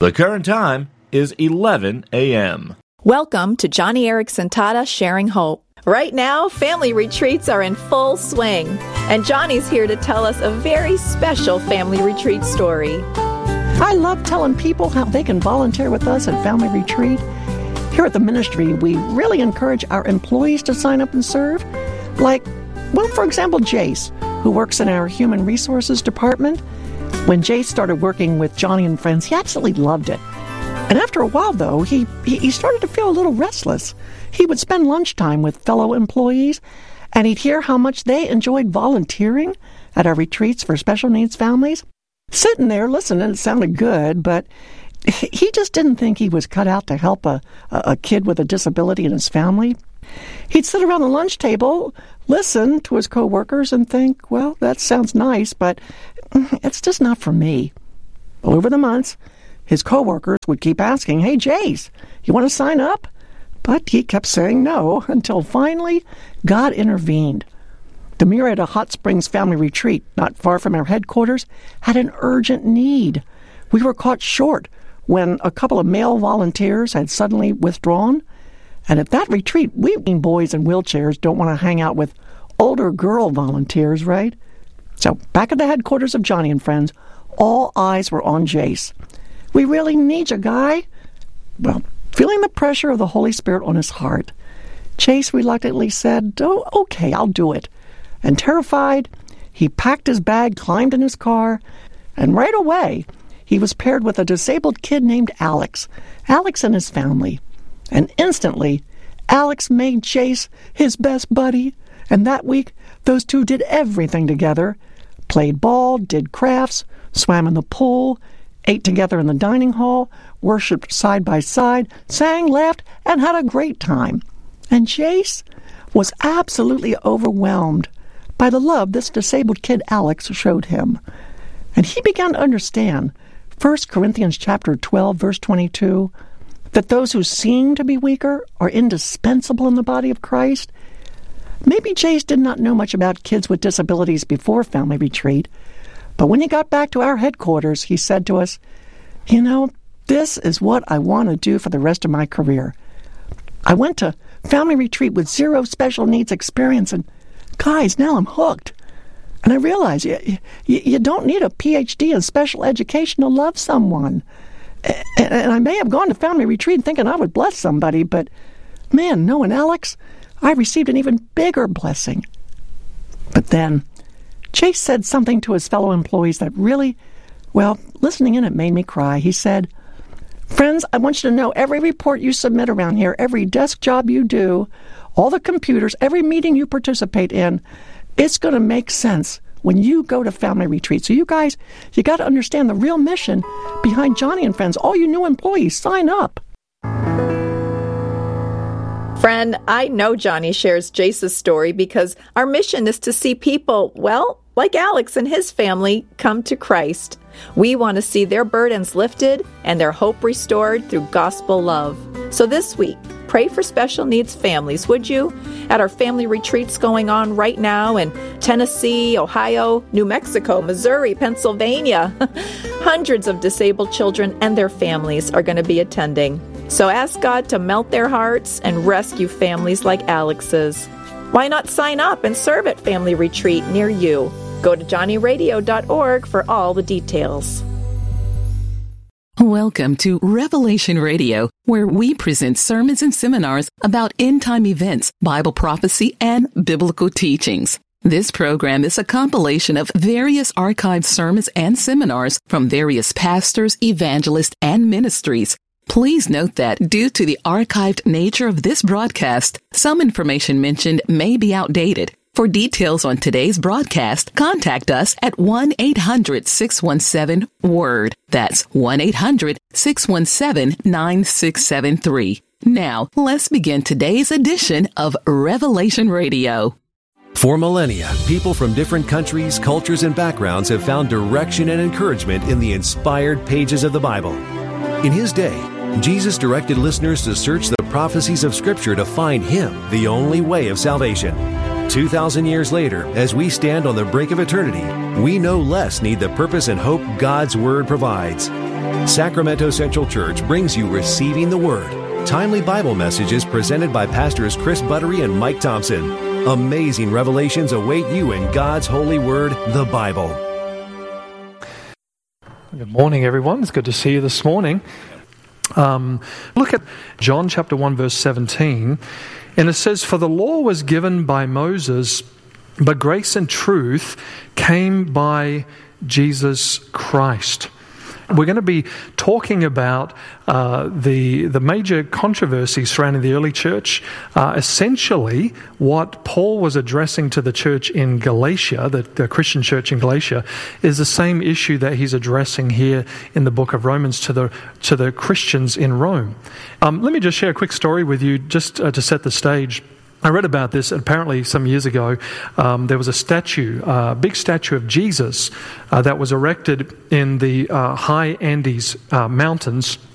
The current time is 11 a.m. Welcome to Johnny Erickson Tata Sharing Hope. Right now, family retreats are in full swing, and Johnny's here to tell us a very special family retreat story. I love telling people how they can volunteer with us at Family Retreat. Here at the ministry, we really encourage our employees to sign up and serve. Like, well, for example, Jace, who works in our Human Resources Department. When Jace started working with Johnny and Friends, he absolutely loved it. And after a while, though, he started to feel a little restless. He would spend lunchtime with fellow employees, and he'd hear how much they enjoyed volunteering at our retreats for special needs families. Sitting there listening, it sounded good, but he just didn't think he was cut out to help a kid with a disability and his family. He'd sit around the lunch table, listen to his coworkers, and think, well, that sounds nice, but it's just not for me. Well, over the months, his coworkers would keep asking, hey, Jace, you want to sign up? But he kept saying no, until finally God intervened. The Murrieta Hot Springs Family Retreat, not far from our headquarters, had an urgent need. We were caught short when a couple of male volunteers had suddenly withdrawn. And at that retreat, we boys in wheelchairs don't want to hang out with older girl volunteers, right? So back at the headquarters of Johnny and Friends, all eyes were on Jace. We really need you, guy. Well, feeling the pressure of the Holy Spirit on his heart, Jace reluctantly said, oh, okay, I'll do it. And terrified, he packed his bag, climbed in his car, and right away, he was paired with a disabled kid named Alex and his family. And instantly, Alex made Jace his best buddy. And that week, those two did everything together. Played ball, did crafts, swam in the pool, ate together in the dining hall, worshipped side by side, sang, laughed, and had a great time. And Jace was absolutely overwhelmed by the love this disabled kid Alex showed him. And he began to understand 1 Corinthians chapter 12, verse 22, that those who seem to be weaker are indispensable in the body of Christ. Maybe Jace did not know much about kids with disabilities before Family Retreat, but when he got back to our headquarters, he said to us, you know, this is what I want to do for the rest of my career. I went to Family Retreat with zero special needs experience, and guys, now I'm hooked. And I realize you don't need a PhD in special education to love someone. And I may have gone to Family Retreat thinking I would bless somebody, but man, knowing Alex, I received an even bigger blessing. But then, Jace said something to his fellow employees that really, well, listening in, it made me cry. He said, friends, I want you to know every report you submit around here, every desk job you do, all the computers, every meeting you participate in, it's going to make sense when you go to Family Retreat. So you guys, you got to understand the real mission behind Johnny and Friends. All you new employees, sign up. Friend, I know Johnny shares Jace's story because our mission is to see people, well, like Alex and his family, come to Christ. We want to see their burdens lifted and their hope restored through gospel love. So this week, pray for special needs families, would you? At our family retreats going on right now in Tennessee, Ohio, New Mexico, Missouri, Pennsylvania. Hundreds of disabled children and their families are going to be attending. So ask God to melt their hearts and rescue families like Alex's. Why not sign up and serve at Family Retreat near you? Go to johnnyradio.org for all the details. Welcome to Revelation Radio, where we present sermons and seminars about end-time events, Bible prophecy, and biblical teachings. This program is a compilation of various archived sermons and seminars from various pastors, evangelists, and ministries. Please note that due to the archived nature of this broadcast, some information mentioned may be outdated. For details on today's broadcast, contact us at 1-800-617-WORD. That's 1-800-617-9673. Now, let's begin today's edition of Revelation Radio. For millennia, people from different countries, cultures, and backgrounds have found direction and encouragement in the inspired pages of the Bible. In his day, Jesus directed listeners to search the prophecies of Scripture to find Him, the only way of salvation. 2,000 years later, as we stand on the brink of eternity, we no less need the purpose and hope God's Word provides. Sacramento Central Church brings you Receiving the Word, timely Bible messages presented by Pastors Chris Buttery and Mike Thompson. Amazing revelations await you in God's holy word, the Bible. Good morning, everyone. It's good to see you this morning. Look at John chapter 1, verse 17, and it says, "For the law was given by Moses, but grace and truth came by Jesus Christ." We're going to be talking about the major controversies surrounding the early church. Essentially, what Paul was addressing to the church in Galatia, the Christian church in Galatia, is the same issue that he's addressing here in the book of Romans to the Christians in Rome. Let me just share a quick story with you just to set the stage. I read about this apparently some years ago. There was a big statue of Jesus that was erected in the high Andes mountains